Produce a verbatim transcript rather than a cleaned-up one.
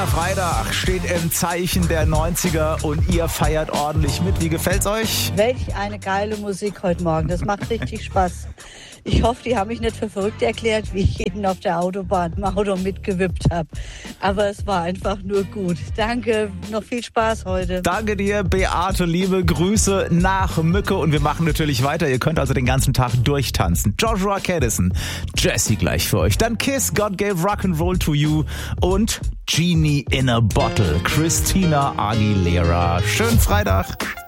Freitag steht im Zeichen der neunziger und ihr feiert ordentlich mit. Wie gefällt's euch? Welch eine geile Musik heute Morgen. Das macht richtig Spaß. Ich hoffe, die haben mich nicht für verrückt erklärt, wie ich jeden auf der Autobahn im Auto mitgewippt habe. Aber es war einfach nur gut. Danke, noch viel Spaß heute. Danke dir, Beate, liebe Grüße nach Mücke. Und wir machen natürlich weiter. Ihr könnt also den ganzen Tag durchtanzen. Joshua Caddison, Jessie gleich für euch. Dann Kiss, God Gave Rock'n'Roll to You und Genie in a Bottle, Christina Aguilera. Schönen Freitag.